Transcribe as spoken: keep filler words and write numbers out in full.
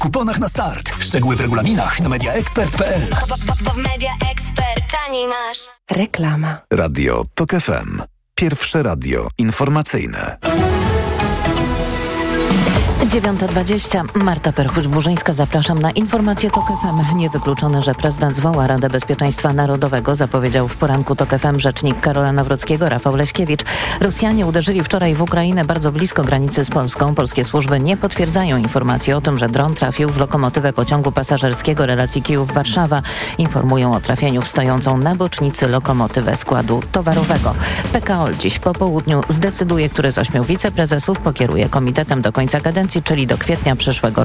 kuponach na start. Szczegóły w regulaminach na media expert kropka p l. Bo w Media Expert taniej masz. Reklama. Radio Tok F M. Pierwsze radio informacyjne. dziewiąta dwadzieścia. Marta Perchuć-Burzyńska, zapraszam na informacje Tok F M. Niewykluczone, że prezydent zwoła Radę Bezpieczeństwa Narodowego, zapowiedział w poranku Tok F M rzecznik Karola Nawrockiego Rafał Leśkiewicz. Rosjanie uderzyli wczoraj w Ukrainę bardzo blisko granicy z Polską. Polskie służby nie potwierdzają informacji o tym, że dron trafił w lokomotywę pociągu pasażerskiego relacji Kijów-Warszawa. Informują o trafieniu w stojącą na bocznicy lokomotywę składu towarowego. P K O dziś po południu zdecyduje, który z ośmiu wiceprezesów pokieruje komitetem do końca kadencji, czyli do kwietnia przyszłego